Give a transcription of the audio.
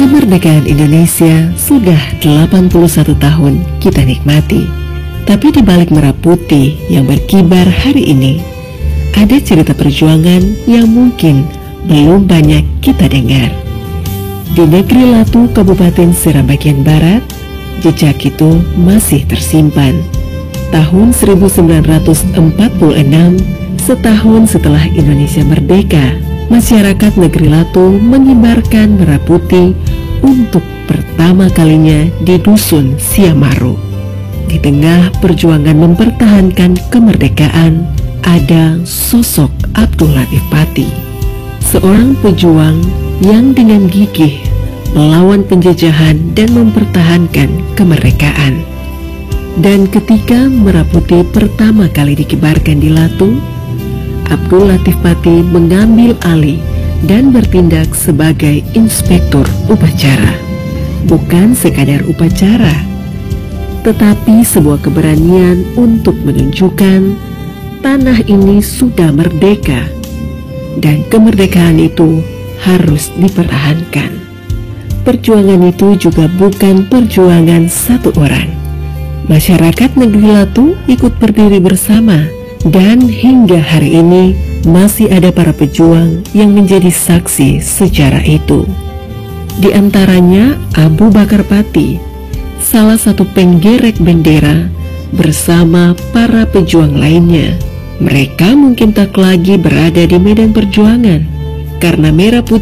Kemerdekaan Indonesia sudah 81 tahun kita nikmati. Tapi di balik merah putih yang berkibar hari ini, ada cerita perjuangan yang mungkin belum banyak kita dengar. Di negeri Latu, Kabupaten Seram bagian Barat, jejak itu masih tersimpan. Tahun 1946, setahun setelah Indonesia merdeka, masyarakat negeri Latu mengibarkan merah putih untuk pertama kalinya di Dusun Siamaru. Di tengah perjuangan mempertahankan kemerdekaan, ada sosok Abdul Latif Pati, seorang pejuang yang dengan gigih melawan penjajahan dan mempertahankan kemerdekaan. Dan ketika merah putih pertama kali dikibarkan di Latu, Abdul Latif Pati mengambil alih dan bertindak sebagai inspektur upacara. Bukan sekadar upacara, tetapi sebuah keberanian untuk menunjukkan tanah ini sudah merdeka dan kemerdekaan itu harus dipertahankan. Perjuangan itu juga bukan perjuangan satu orang. Masyarakat negeri Latu ikut berdiri bersama, dan hingga hari ini masih ada para pejuang yang menjadi saksi sejarah itu. Di antaranya Abu Bakar Pati, salah satu penggerek bendera bersama para pejuang lainnya. Mereka mungkin tak lagi berada di medan perjuangan karena merah putih